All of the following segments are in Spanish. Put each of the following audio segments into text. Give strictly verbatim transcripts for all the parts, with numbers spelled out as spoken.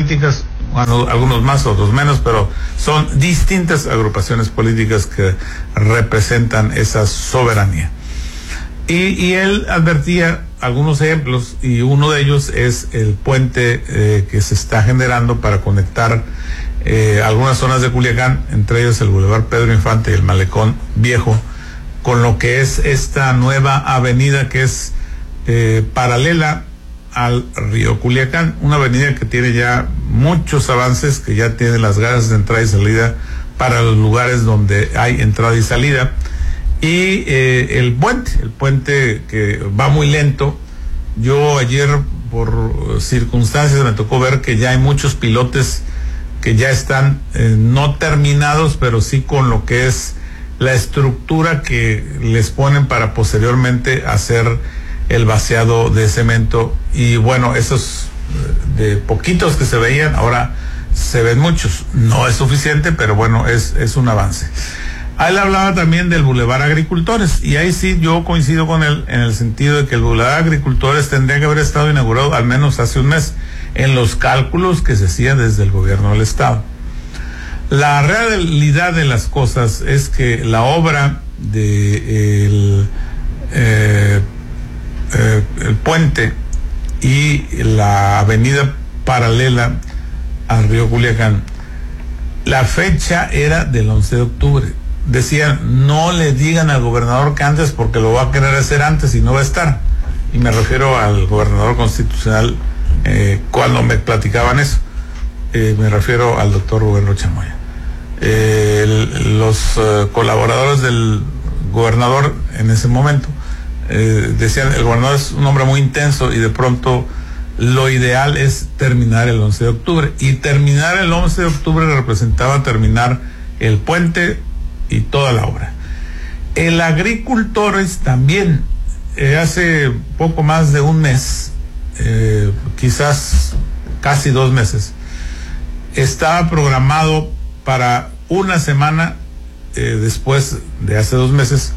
políticas, bueno, algunos más, otros menos, pero son distintas agrupaciones políticas que representan esa soberanía. Y, y él advertía algunos ejemplos, y uno de ellos es el puente eh, que se está generando para conectar eh, algunas zonas de Culiacán, entre ellos el Boulevard Pedro Infante y el Malecón Viejo, con lo que es esta nueva avenida que es eh, paralela al río Culiacán, una avenida que tiene ya muchos avances, que ya tiene las garas de entrada y salida para los lugares donde hay entrada y salida, y eh, el puente, el puente que va muy lento. Yo ayer por circunstancias me tocó ver que ya hay muchos pilotes que ya están eh, no terminados, pero sí con lo que es la estructura que les ponen para posteriormente hacer el vaciado de cemento. Y bueno, esos de poquitos que se veían, ahora se ven muchos. No es suficiente, pero bueno, es, es un avance. A él hablaba también del Boulevard Agricultores, y ahí sí yo coincido con él en el sentido de que el Boulevard Agricultores tendría que haber estado inaugurado al menos hace un mes, en los cálculos que se hacían desde el gobierno del estado. La realidad de las cosas es que la obra de el, eh, eh, el puente y la avenida paralela al río Culiacán, la fecha era del once de octubre. Decían, no le digan al gobernador que antes, porque lo va a querer hacer antes y no va a estar. Y me refiero al gobernador constitucional, eh, cuando me platicaban eso. Eh, me refiero al doctor Rubén Rocha Moya. Eh, el, los uh, colaboradores del gobernador en ese momento eh, decían, el gobernador es un hombre muy intenso y de pronto lo ideal es terminar el once de octubre. Y terminar el once de octubre representaba terminar el puente y toda la obra. El Agricultores también, eh, hace poco más de un mes, eh, quizás casi dos meses, estaba programado para una semana eh, después de hace dos meses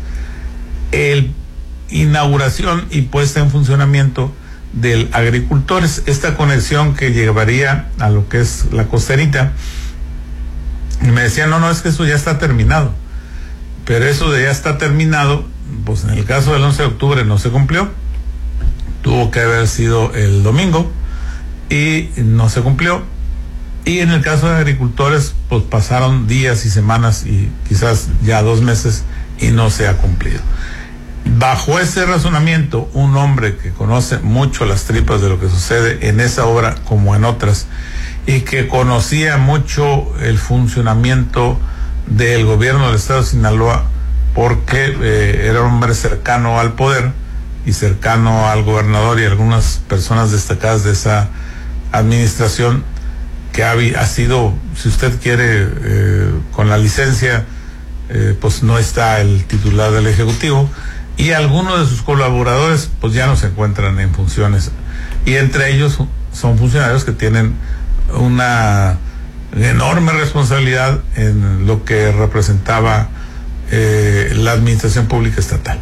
el inauguración y puesta en funcionamiento del Agricultores, esta conexión que llevaría a lo que es la costerita. Y me decían, no, no, es que eso ya está terminado. Pero eso de ya está terminado, pues en el caso del once de octubre no se cumplió. Tuvo que haber sido el domingo y no se cumplió. Y en el caso de Agricultores, pues pasaron días y semanas y quizás ya dos meses y no se ha cumplido. Bajo ese razonamiento, un hombre que conoce mucho las tripas de lo que sucede en esa obra como en otras, y que conocía mucho el funcionamiento del gobierno del estado de Sinaloa, porque eh, era un hombre cercano al poder y cercano al gobernador y algunas personas destacadas de esa administración, que ha, ha sido, si usted quiere, eh, con la licencia, eh, pues no está el titular del Ejecutivo, y algunos de sus colaboradores pues ya no se encuentran en funciones, y entre ellos son funcionarios que tienen una enorme responsabilidad en lo que representaba eh, la administración pública estatal.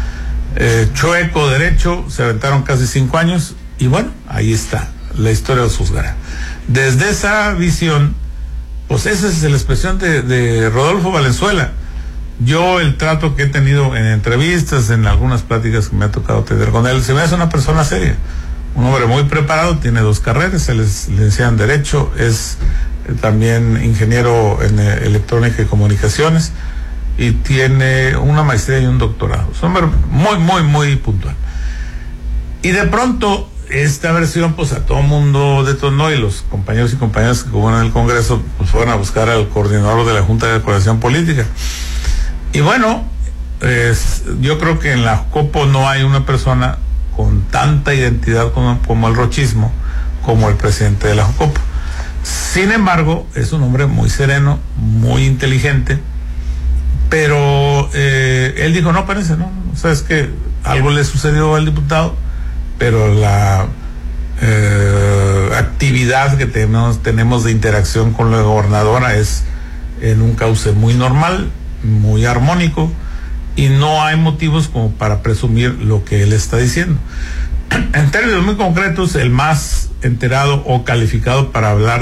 Eh, chueco derecho, se aventaron casi cinco años, y bueno, ahí está, la historia los juzgará. Desde esa visión, pues esa es la expresión de, de Rodolfo Valenzuela. Yo, el trato que he tenido en entrevistas, en algunas pláticas que me ha tocado tener con él, se me hace una persona seria, un hombre muy preparado, tiene dos carreras, él es licenciado en Derecho, es eh, también ingeniero en eh, Electrónica y Comunicaciones, y tiene una maestría y un doctorado. Es un hombre muy, muy, muy puntual. Y de pronto, esta versión, pues a todo mundo detonó, y los compañeros y compañeras que cubren en el Congreso, pues fueron a buscar al coordinador de la Junta de Coordinación Política. Y bueno, eh, yo creo que en la Jocopo no hay una persona con tanta identidad como, como el rochismo, como el presidente de la Jocopo. Sin embargo, es un hombre muy sereno, muy inteligente, pero eh, él dijo, no, parece, no, no, sabes que algo le sucedió al diputado, pero la eh, actividad que tenemos, tenemos de interacción con la gobernadora es en un cauce muy normal, muy armónico, y no hay motivos como para presumir lo que él está diciendo. En términos muy concretos, el más enterado o calificado para hablar